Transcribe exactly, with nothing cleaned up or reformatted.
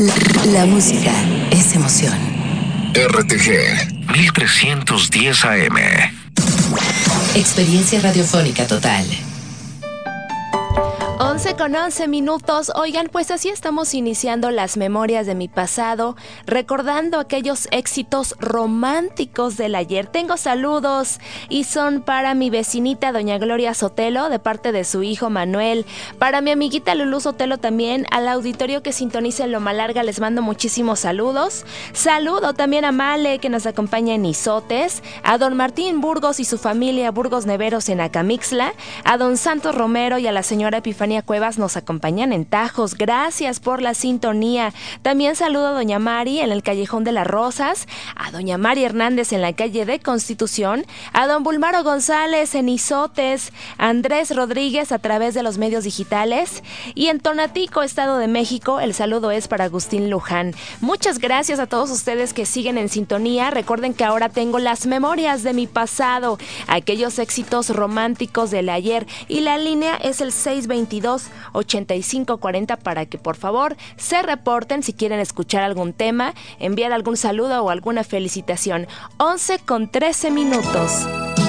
La música es emoción. R T G mil trescientos diez A M. Experiencia radiofónica total. once con once minutos. Oigan, pues así estamos iniciando las memorias de mi pasado, recordando aquellos éxitos románticos del ayer. Tengo saludos y son para mi vecinita doña Gloria Sotelo, de parte de su hijo Manuel, para mi amiguita Lulú Sotelo también, al auditorio que sintoniza en Loma Larga les mando muchísimos saludos. Saludo también a Male, que nos acompaña en Izotes, a don Martín Burgos y su familia Burgos Neveros en Acamixla, a don Santos Romero y a la señora Epifanía Cuevas nos acompañan en Tajos. Gracias por la sintonía. También saludo a doña Mari en el Callejón de las Rosas, a doña Mari Hernández en la calle de Constitución, a don Bulmaro González en Izotes, a Andrés Rodríguez a través de los medios digitales, y en Tonatico, Estado de México, el saludo es para Agustín Luján. Muchas gracias a todos ustedes que siguen en sintonía. Recuerden que ahora tengo las memorias de mi pasado, aquellos éxitos románticos del ayer, y la línea es el seis veintidós ochenta y cinco cuarenta para que por favor se reporten si quieren escuchar algún tema, enviar algún saludo o alguna felicitación. once con trece minutos.